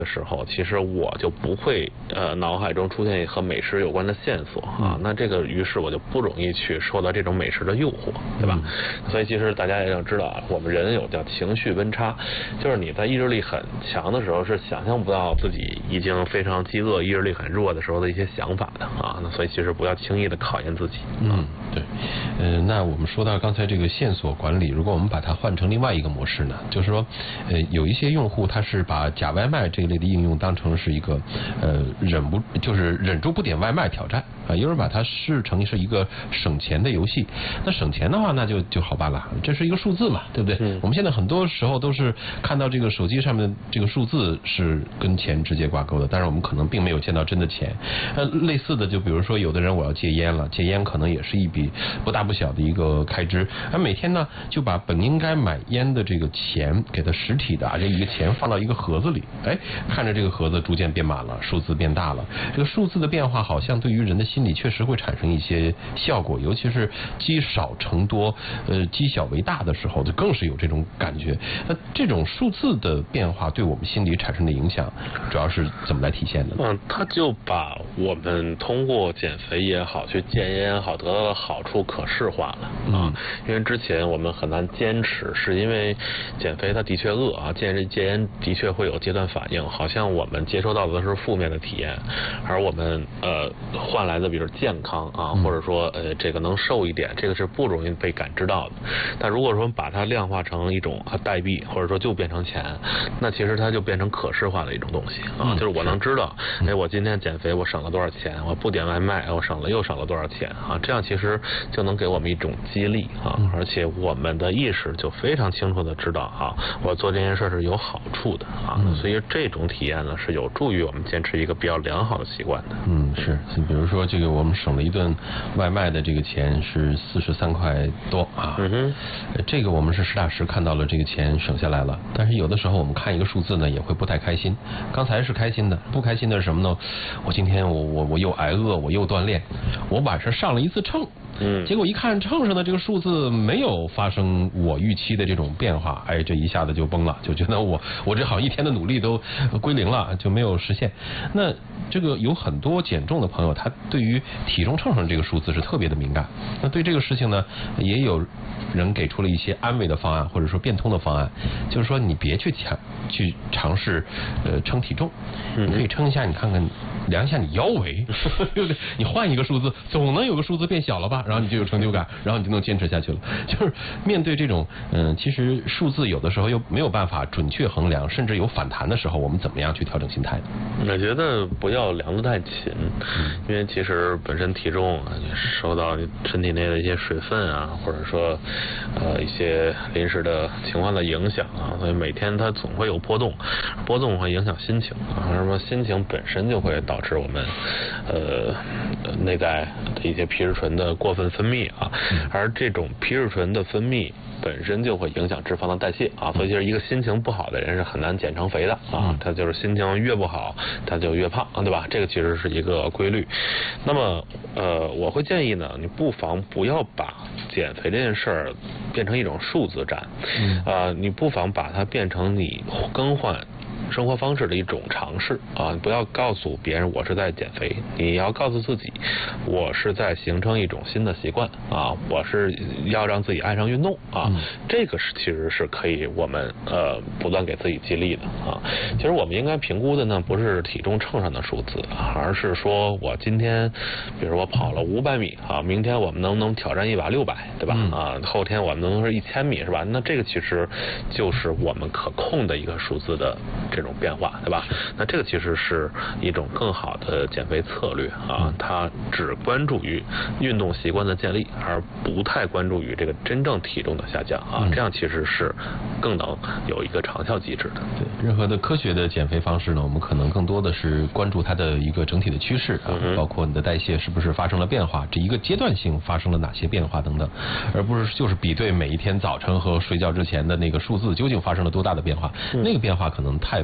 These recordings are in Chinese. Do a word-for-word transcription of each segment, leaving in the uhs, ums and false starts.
的时候，其实我就不会呃脑海中出现和美食有关的线索啊，那这个于是我就不容易去受到这种美食的诱惑，对吧？嗯、所以其实大家也要知道啊，我们人有叫情绪温差，就是你在意志力很强的时候是想象不到自己已经非常饥饿、意志力很弱的时候的一些想法的啊，那所以其实不要轻易的考验自己。 嗯，对，呃，那我们说到刚才这个线索管理，如果我们把它换成另外一个模式呢，就是说，呃，有一些用户他是把假外卖这一类的应用当成是一个呃忍不就是忍住不点外卖挑战啊，有人把它视成是一个省钱的游戏。那省钱的话，那就就好办了，这是一个数字嘛，对不对？嗯、我们现在很多时候都是看到这个手机上面这个数字是跟钱直接挂钩的，但是我们可能并没有见到真的钱。呃，类似的就比如说有的人我要戒烟了，戒烟可能也是一笔不大不小的一个开支，而每天呢就把本应该买烟的这个钱给它实体的啊这一个钱放到一个盒子里，哎，看着这个盒子逐渐变满了，数字变大了，这个数字的变化好像对于人的心理确实会产生一些效果，尤其是积少成多，呃，积小为大的时候，就更是有这种感觉。那这种数字的变化对我们心理产生的影响，主要是怎么来体现的呢？ 嗯，他就把我们通过减肥也好，去戒烟也好，得到的好处可视化了啊。嗯、因为之前我们很难坚持，是因为减肥它的确饿啊，戒戒烟的确会有阶段反应，好像我们接收到的都是负面的体验，而我们呃换来的比如健康啊，或者说呃这个能瘦一点，这个是不容易被感知到的。但如果说把它量化成一种啊代币，或者说就变成钱，那其实它就变成可视化的一种东西啊，就是我能知道，哎，我今天减肥我省了多少钱，我不点外卖我省了又省了多少钱啊，这样其实就能给我们一种激励啊，而且我们的意识就非常清楚的知道啊，我做这件事是有好处的啊，所以这种体验呢是有助于我们坚持一个比较良好的习惯的。 嗯，是，比如说这个我们省了一顿外卖的这个钱是四十三块多啊，嗯哼，这个我们是实打实看到了这个钱省下来了，但是有的时候我们看一个数字呢也会不太开心。刚才是开心的，不开心的是什么呢？我今天我我我又挨饿，我又锻炼，我晚上上了一次秤。嗯，结果一看秤上的这个数字没有发生我预期的这种变化，哎，这一下子就崩了，就觉得我我这好像一天的努力都归零了，就没有实现。那这个有很多减重的朋友，他对于体重秤上这个数字是特别的敏感。那对这个事情呢，也有人给出了一些安慰的方案，或者说变通的方案，就是说你别去强去尝试呃称体重，你可以称一下，你看看量一下你腰围，对不对？你换一个数字，总能有个数字变小了吧？然后你就有成就感，然后你就能坚持下去了。就是面对这种嗯，其实数字有的时候又没有办法准确衡量，甚至有反弹的时候，我们怎么样去调整心态呢？ 我觉得不要量得太勤，因为其实本身体重啊，受到身体内的一些水分啊，或者说呃一些临时的情况的影响啊，所以每天它总会有波动，波动会影响心情啊，什么心情本身就会导致我们呃内在的一些皮质醇的过分分泌啊，而这种皮质醇的分泌本身就会影响脂肪的代谢啊，所以就是一个心情不好的人是很难减成肥的啊，他就是心情越不好他就越胖，对吧？这个其实是一个规律。那么呃，我会建议呢，你不妨不要把减肥这件事儿变成一种数字战，嗯、呃，你不妨把它变成你更换生活方式的一种尝试啊！不要告诉别人我是在减肥，你要告诉自己，我是在形成一种新的习惯啊！我是要让自己爱上运动啊！嗯、这个是其实是可以我们呃不断给自己激励的啊！其实我们应该评估的呢，不是体重秤上的数字，而是说我今天，比如我跑了五百米啊，明天我们能不能挑战一把六百，对吧？嗯、啊，后天我们能不能是一千米，是吧？那这个其实就是我们可控的一个数字的这种变化，对吧？那这个其实是一种更好的减肥策略啊，它只关注于运动习惯的建立，而不太关注于这个真正体重的下降啊，这样其实是更能有一个长效机制的。 对，任何的科学的减肥方式呢，我们可能更多的是关注它的一个整体的趋势啊，嗯、包括你的代谢是不是发生了变化，这一个阶段性发生了哪些变化等等，而不是就是比对每一天早晨和睡觉之前的那个数字究竟发生了多大的变化，嗯、那个变化可能太微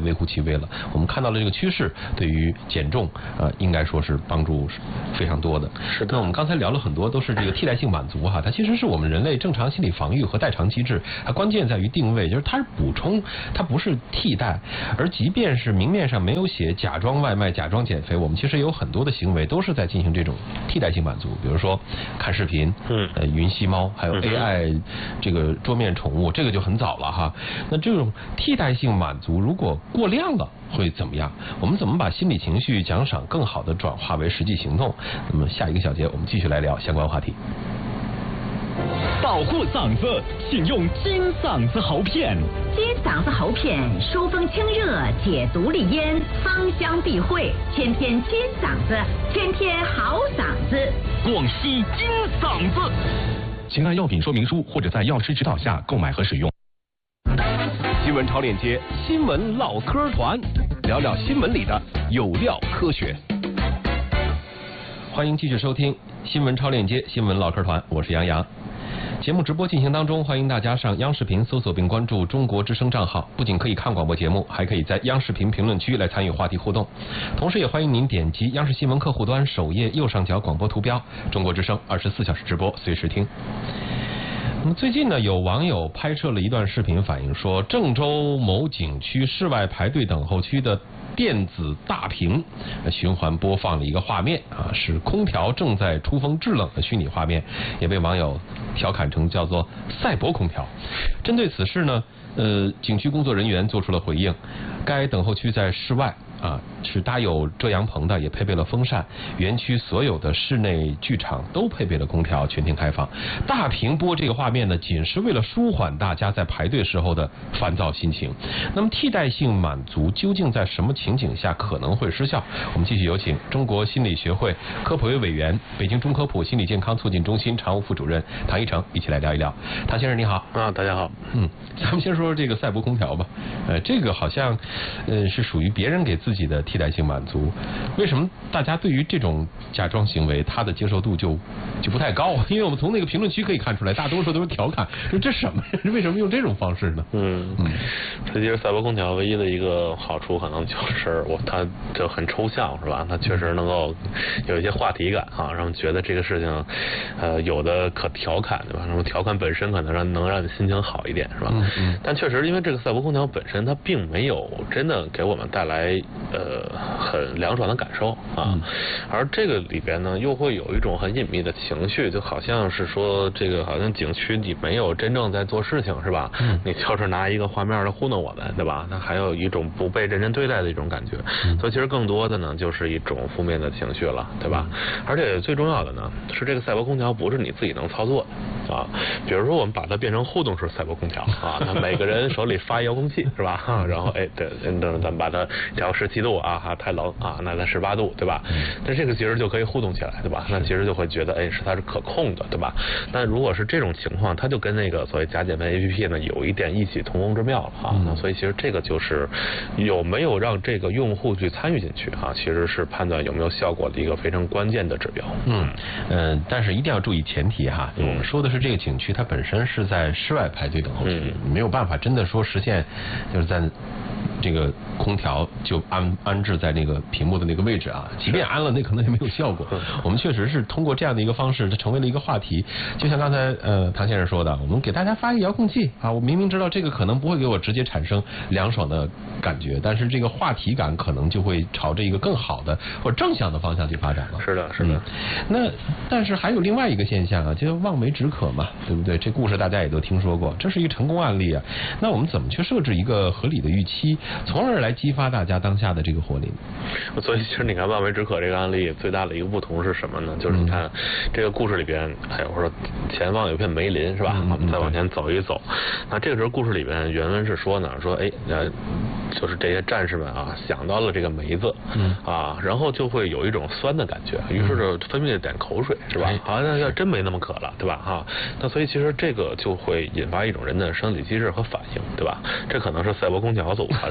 微乎其微了。我们看到了这个趋势，对于减重呃应该说是帮助非常多的。 是的。 那我们刚才聊了很多都是这个替代性满足哈，它其实是我们人类正常心理防御和代偿机制，它关键在于定位，就是它是补充，它不是替代。而即便是明面上没有写假装外卖、假装减肥，我们其实有很多的行为都是在进行这种替代性满足，比如说看视频，嗯，呃，云吸猫，还有 A I 这个桌面宠物，这个就很早了哈。那这种替代性满足如果过量了会怎么样？我们怎么把心理情绪奖赏更好的转化为实际行动？那么下一个小节我们继续来聊相关话题。 保护嗓子，请用金嗓子喉片。 金嗓子喉片疏风清热，解毒利咽，芳香避秽，天天金嗓子，天天好嗓子。 广西金嗓子，请按药品说明书或者在药师指导下购买和使用。新闻超链接，新闻唠嗑团，聊聊新闻里的有料科学。 欢迎继续收听新闻超链接，新闻唠嗑团，我是杨洋。节目直播进行当中，欢迎大家上央视频搜索并关注中国之声账号，不仅可以看广播节目，还可以在央视频评论区来参与话题互动。同时也欢迎您点击央视新闻客户端首页右上角广播图标，中国之声二十四小时直播，随时听。那么最近呢，有网友拍摄了一段视频，反映说郑州某景区室外排队等候区的电子大屏循环播放了一个画面啊，是空调正在出风制冷的虚拟画面，也被网友调侃成叫做赛博空调。针对此事呢，呃，景区工作人员做出了回应，该等候区在室外啊，是搭有遮阳棚的，也配备了风扇。园区所有的室内剧场都配备了空调，全天开放。大屏播这个画面呢，仅是为了舒缓大家在排队时候的烦躁心情。那么替代性满足究竟在什么情景下可能会失效？我们继续有请中国心理学会科普委委员、北京中科普心理健康促进中心常务副主任唐一成一起来聊一聊。唐先生你好。 啊，大家好。 嗯，咱们先说说这个赛博空调吧。呃，这个好像呃是属于别人给自己的替代性满足，为什么大家对于这种假装行为，他的接受度就就不太高？因为我们从那个评论区可以看出来，大多数都是调侃，说这什么？为什么用这种方式呢？ 嗯嗯，这其实赛博空调唯一的一个好处，可能就是我它就很抽象，是吧？它确实能够有一些话题感啊，让觉得这个事情呃有的可调侃，对吧？那么调侃本身可能让能让你心情好一点，是吧？嗯嗯。但确实，因为这个赛博空调本身它并没有真的给我们带来呃很凉爽的感受啊，嗯、而这个里边呢又会有一种很隐秘的情绪，就好像是说这个好像景区你没有真正在做事情，是吧？嗯、你就是拿一个画面来糊弄我们，对吧？那还有一种不被认真对待的一种感觉，嗯、所以其实更多的呢就是一种负面的情绪了，对吧？而且最重要的呢是这个赛博空调不是你自己能操作的啊，比如说我们把它变成互动式赛博空调啊，那每个人手里发遥控器是吧？啊、然后哎对，等咱们把它调十七度啊，哈太冷啊，那咱十八度，对吧？但这个其实就可以互动起来，对吧？那其实就会觉得哎是它是可控的，对吧？但如果是这种情况，它就跟那个所谓假减肥 A P P 呢有一点异曲同工之妙了啊。嗯、那所以其实这个就是有没有让这个用户去参与进去啊，其实是判断有没有效果的一个非常关键的指标。 嗯嗯、呃，但是一定要注意前提哈，我们说的是这个景区它本身是在室外排队等候区，嗯、没有办法真的说实现就是在这个空调就安安置在那个屏幕的那个位置啊，即便安了，那可能也没有效果。我们确实是通过这样的一个方式，它成为了一个话题。就像刚才呃唐先生说的，我们给大家发一个遥控器啊，我明明知道这个可能不会给我直接产生凉爽的感觉，但是这个话题感可能就会朝着一个更好的或者正向的方向去发展了。 是的，是的。嗯、 那但是还有另外一个现象啊，就望梅止渴嘛，对不对？这故事大家也都听说过，这是一个成功案例啊。那我们怎么去设置一个合理的预期，从而来激发大家当下的这个活力？ 所以其实你看望梅止渴这个案例最大的一个不同是什么呢？就是你看、嗯、这个故事里边，哎，我说前方有一片梅林是吧？嗯、我们再往前走一走，那这个时候故事里边原文是说呢，说哎呃，就是这些战士们啊想到了这个梅子，嗯啊，然后就会有一种酸的感觉，于是就分泌了点口水，是吧？好像要真没那么渴了，对吧？哈，那所以其实这个就会引发一种人的生理机制和反应，对吧？这可能是赛博空调所无法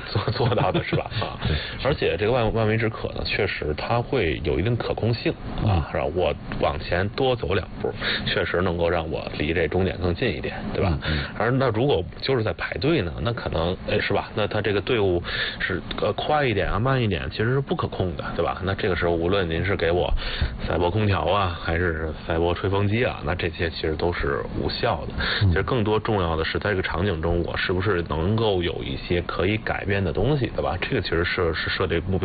做做到的，是吧？啊，而且这个万万维止可呢，确实它会有一定可控性啊，是吧？我往前多走两步，确实能够让我离这终点更近一点，对吧？嗯、而那如果就是在排队呢，那可能哎是吧？那它这个队伍是呃快一点啊，慢一点，其实是不可控的，对吧？那这个时候无论您是给我赛博空调啊，还是赛博吹风机啊，那这些其实都是无效的。其实更多重要的是在这个场景中，我是不是能够有一些可以改变的东西，对吧？这个其实是是设这个目标